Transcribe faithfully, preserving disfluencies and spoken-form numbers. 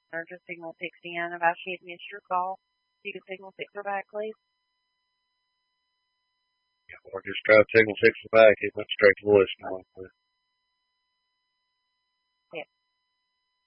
Or just signal six in about she had missed your call. You can signal six her back, please. Yeah, or just try to signal six her back. It went straight to voicemail. Yeah.